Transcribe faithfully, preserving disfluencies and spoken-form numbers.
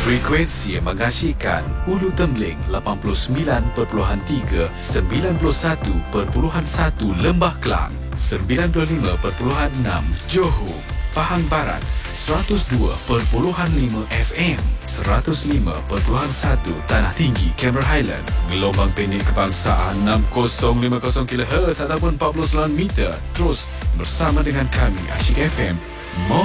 Frekuensi yang mengasyikkan Ulu Tembeling lapan puluh sembilan perpuluhan tiga, sembilan puluh satu perpuluhan satu Lembah Kelang, sembilan puluh lima perpuluhan enam Johor, Pahang Barat, seratus dua perpuluhan lima F M, seratus lima perpuluhan satu Tanah Tinggi, Cameron Highland, gelombang pendek kebangsaan enam kosong lima kosong kilohertz ataupun empat puluh sembilan meter. Terus bersama dengan kami Asyik F M. Mau